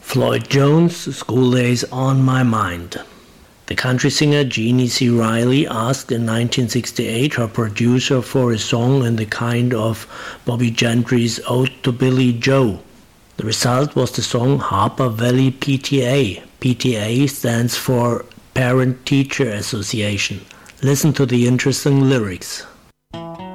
Floyd Jones, School Days on My Mind. The country singer Jeannie C. Riley asked in 1968 her producer for a song in the kind of Bobby Gentry's Ode to Billy Joe. The result was the song Harper Valley PTA. PTA stands for Parent Teacher Association. Listen to the interesting lyrics.